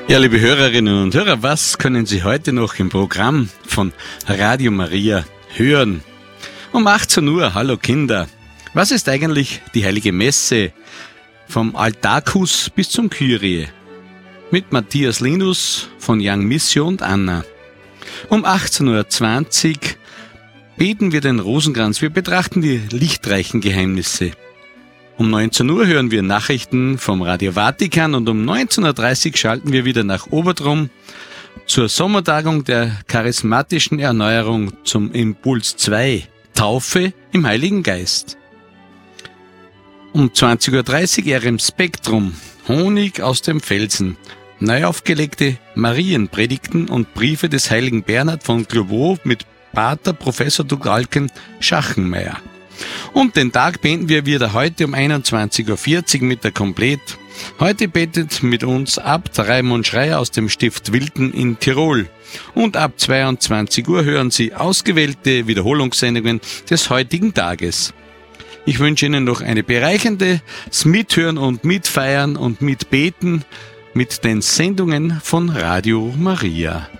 Ja, liebe Hörerinnen und Hörer, was können Sie heute noch im Programm von Radio Maria hören? Um 18 Uhr, hallo Kinder. Was ist eigentlich die Heilige Messe? Vom Altarkus bis zum Kyrie. Mit Matthias Linus von Young Missio und Anna. Um 18.20 Uhr beten wir den Rosenkranz. Wir betrachten die lichtreichen Geheimnisse. Um 19 Uhr hören wir Nachrichten vom Radio Vatikan und um 19.30 Uhr schalten wir wieder nach Obertrum zur Sommertagung der charismatischen Erneuerung zum Impuls 2, Taufe im Heiligen Geist. Um 20.30 Uhr Erem Spektrum, Honig aus dem Felsen, neu aufgelegte Marienpredigten und Briefe des heiligen Bernhard von Clairvaux mit Pater Professor Dugalken Schachenmeier. Und den Tag beenden wir wieder heute um 21.40 Uhr mit der Komplett. Heute betet mit uns Abt Raimund Schreier aus dem Stift Wilten in Tirol. Und ab 22 Uhr hören Sie ausgewählte Wiederholungssendungen des heutigen Tages. Ich wünsche Ihnen noch eine bereicherndes Mithören und Mitfeiern und Mitbeten mit den Sendungen von Radio Maria.